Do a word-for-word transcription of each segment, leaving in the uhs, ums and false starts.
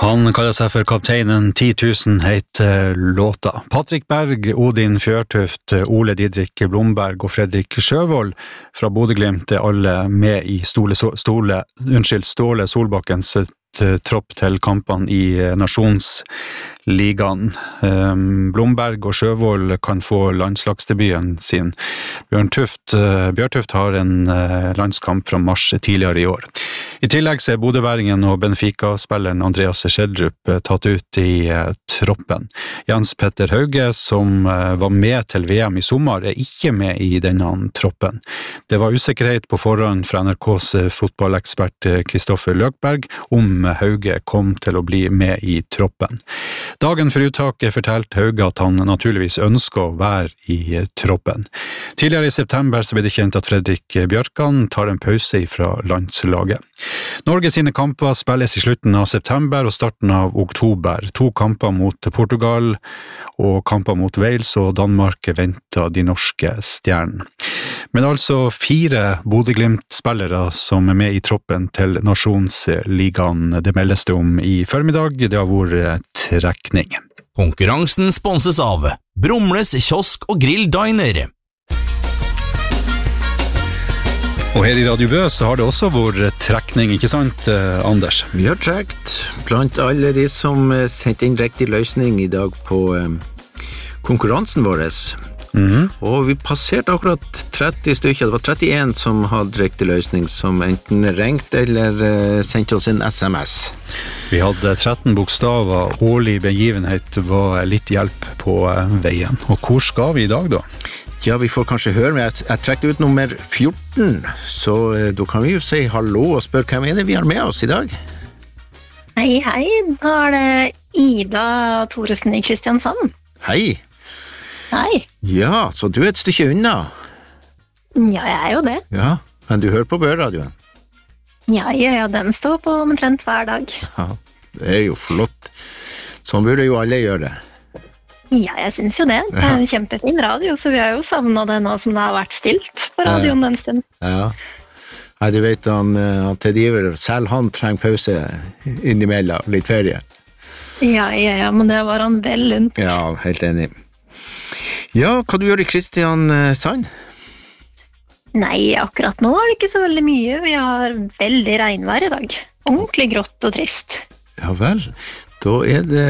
Han kaller seg for kapteinen ti tusen heter låta. Patrick Berg, Odin Fjørtuft, Ole Didrik Blomberg og Fredrik Sjøvold fra Bodø/Glimt er alle med i Stole, Stole, unnskyld, Ståle Solbakkens tropp til kampene i Nasjonsligaen. Blomberg og Sjøvold kan få landslagsdebuten sin. Bjørn Tuft, Bjørtuft har en landskamp fra mars tidligere i år. I tillegg er Bodøværingen og Benfica-spilleren Andreas Schjelderup tatt ut i troppen. Jens Petter Hauge, som var med til V M i sommer, er ikke med i denne troppen. Det var usikkerhet på forhånd fra N R K's fotballekspert Kristoffer Løkberg om Hauge kom til å bli med i troppen. Dagen for uttaket fortalte Hauge at han naturligvis ønsker å være i troppen. Tidligere i september så ble det kjent at Fredrik Bjørkan tar en pause fra landslaget. Norge sine kamper spilles i slutten av september og starten av oktober. To kamper mot Portugal og kamper mot Wales og Danmark venter de norske stjernene. Men altså fire Bodø/Glimt-spillere som er med i troppen til Nasjonsligaen. Det meldes det om i formiddag. Det har vært trekning. Konkurransen sponses av Brumles kiosk og grill diner. Og her i Radio Bø så har det også vært trekning, ikke sant, Anders? Vi har trekt blant alle de som sendte inn riktig løsning i dag på konkurransen vår. Mm-hmm. Og vi passerte akkurat tretti stykker. Det var trettien som hadde riktig løsning, som enten ringte eller sendte oss en S M S. Vi hadde tretten bokstaver. Årlig begivenhet var litt hjelp på veien. Og hvor skal vi i dag da? Ja, vi får kanskje høre, men jeg, jeg trekte ut nummer fjorten, så eh, da kan vi jo si hallo og spørre hvem er det vi har med oss i dag? Hei, hei, da er det Ida Thoresen i Kristiansand. Hei. Hei. Ja, så du er et stykke unna. Ja, jeg er jo det. Ja, men du hører på Bø-radioen? Ja, ja, ja, den står på omtrent hver dag. Ja, det er jo flott. Sånn burde jo alle gjøre. Ja, jeg synes jo det. Det er en kjempefin radio, så vi har jo savnet det nå som det har vært stilt på radioen en stund. Ja. Nei, du vet, han, han Ted Iver, selv han trenger pause innimellom, litt ferie. Ja, ja, ja, men det var han vel lunt. Ja, helt enig. Ja, hva du gjør i Kristiansand? Nei, akkurat nå er det ikke så veldig mye. Vi har veldig regnvær i dag. Ordentlig grått og trist. Ja vel, da er det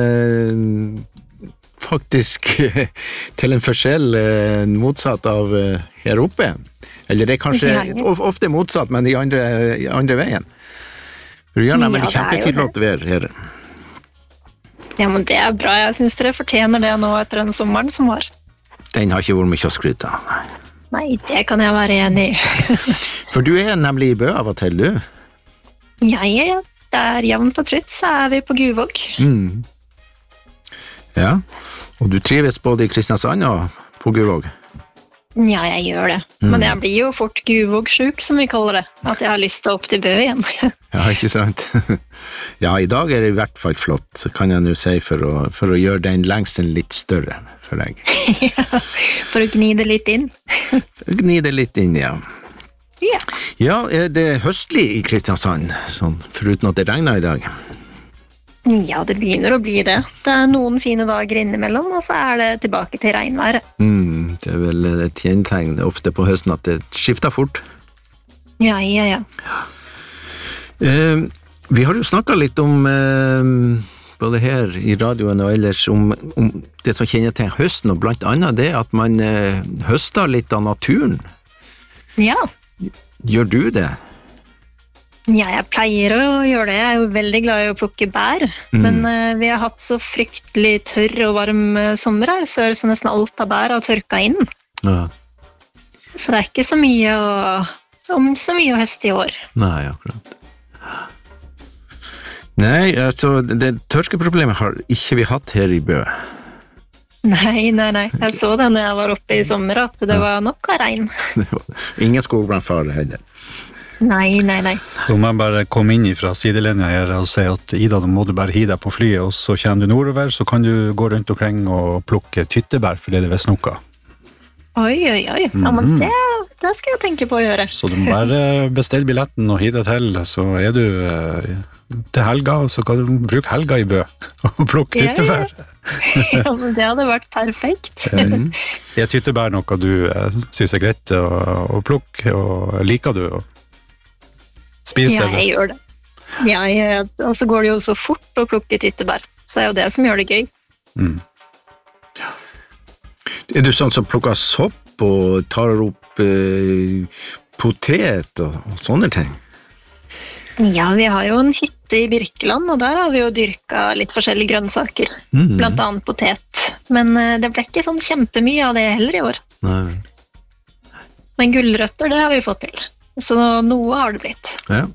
faktisk til en forskjell motsatt av her oppe. Eller det er kanskje ofte motsatt, men i andre, i andre veien. Du gjør nemlig ja, kjempefilott vær her. Ja, men det er bra. Jeg synes dere fortjener det nå etter den sommeren som var. Den har ikke vært mye å skryte av. Nei, det kan jeg være enig i. For du er nemlig i Bø av og til, du? Ja, ja, ja. Det er jevnt og trutt, så er vi på Guvåg. Mm. Ja, og du trives både i Kristiansand og på Guvåg? Ja, jeg gjør det. Mm. Men jeg blir jo fort Guvåg-sjuk, som vi kaller det. At jeg har lyst til å opp til Bø igjen. Ja, ikke sant? Ja, i dag er det i hvert fall flott, kan jeg nå si, for å, for å gjøre den lengsten litt større for deg. Ja, for å gni det litt inn. For å gni det litt inn, ja. Ja. Ja, er det høstlig i Kristiansand, sånn, foruten at det regner i dag? Ja, det begynner å bli det. Det er noen fine dager innimellom, og så er det tilbake til regnværet. Mm, det er vel et kjennetegn ofte på høsten at det skifter fort. Ja, ja, ja. Eh, vi har jo snakket litt om, eh, både her i radioen og ellers, om, om det som kjennetegner høsten, og blant annet det at man eh, høster litt av naturen. Ja. Gjør du det? Ja, jeg pleier å gjøre det. Jeg er jo veldig glad i å plukke bær. Mm. Men uh, vi har hatt så fryktelig tørr og varm uh, sommer her, så er det så nesten alt av bær har tørka inn. Ja. Så det er ikke så mye å, som, så mye å høste i år. Nei, akkurat. Nei, altså, det tørkeproblemet har ikke vi hatt her i Bø. Nei, nei, nei. Jeg så det når jeg var oppe i sommer, at det var nok av regn. Ingen skogbrannfare heller. Nei, nei, nei. Da må jeg bare komme inn fra sidelinja her og si at Ida, da må du bare hi deg på flyet, og så kommer du nordover, så kan du gå rundt omkring og plukke tyttebær, for det er det visst noe. Oi, oi, oi. Ja, men det, det skal jeg tenke på å gjøre. Så du må bare bestille billetten og hi deg til, så er du til helga, og så kan du bruke helga i Bø og plukke tyttebær. Ja, ja. Ja, men det hadde vært perfekt. Er tyttebær noe du synes er greit å, å plukke, og liker du å spise Ja, det? jeg gjør det. Ja, jeg, og så går det jo så fort å plukke tyttebær, så er jo det som gjør det gøy. Mm. Er du sånn som plukker sopp og tar opp eh, potet og, og sånne ting? Ja, vi har jo en hytte i Birkeland, og der har vi jo dyrket litt forskjellige grønnsaker, mm. blant annet potet. Men eh, det ble ikke sånn kjempemye av det heller i år. Nei. Men gulrøtter, det har vi fått til. Så noe har det blitt. Ja,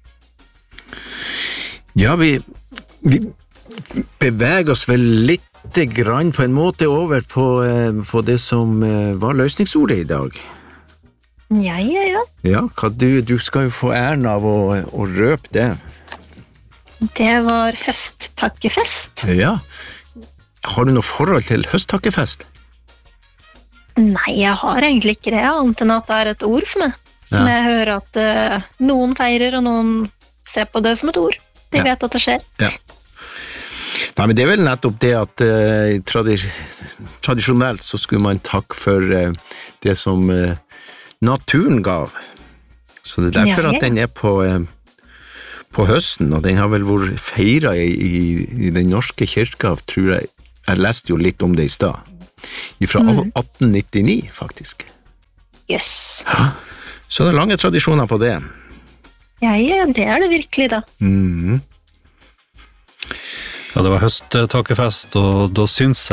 ja vi, vi beveger oss vel litt grann på en måte over på, på det som var løsningsordet i dag. Ja, ja, ja. Ja, hva du, du skal jo få æren av å, å røpe det. Det var høsttakkefest. Ja. Har du noe forhold til høsttakkefest? Nei, jeg har egentlig ikke det, annet enn at det er et ord for meg. Som ja. Jeg hører at uh, noen feirer, og noen ser på det som et ord. De ja. Vet at det skjer. Ja. Nei, men det er vel nettopp det at uh, tradi- tradisjonelt så skulle man takke for uh, det som uh, naturen gav. Så det er derfor ja, ja. At den er på, uh, på høsten, og den har vel vært feiret i, i, i den norske kirka, tror jeg. Jeg leste jo litt om det i sted. Fra mm. atten nittini, faktisk. Yes. Ja. Så det er lange tradisjoner på det. Ja, ja, det er det virkelig da. Mhm. Ja, det var høsttakkefest, og da synes